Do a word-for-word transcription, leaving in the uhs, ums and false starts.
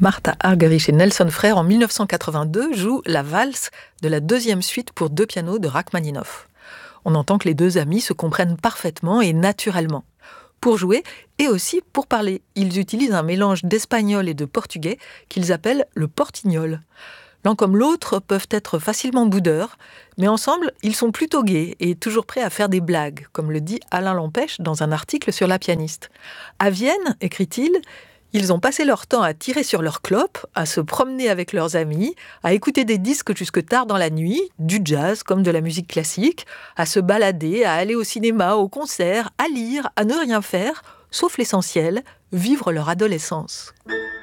Martha Argerich et Nelson Frère, en dix-neuf cent quatre-vingt-deux, jouent la valse de la deuxième suite pour deux pianos de Rachmaninoff. On entend que les deux amis se comprennent parfaitement et naturellement. Pour jouer et aussi pour parler, ils utilisent un mélange d'espagnol et de portugais qu'ils appellent le portignol. L'un comme l'autre peuvent être facilement boudeurs, mais ensemble, ils sont plutôt gais et toujours prêts à faire des blagues, comme le dit Alain Lampèche dans un article sur la pianiste. À Vienne, écrit-il, ils ont passé leur temps à tirer sur leurs clopes, à se promener avec leurs amis, à écouter des disques jusque tard dans la nuit, du jazz comme de la musique classique, à se balader, à aller au cinéma, au concert, à lire, à ne rien faire, sauf l'essentiel, vivre leur adolescence.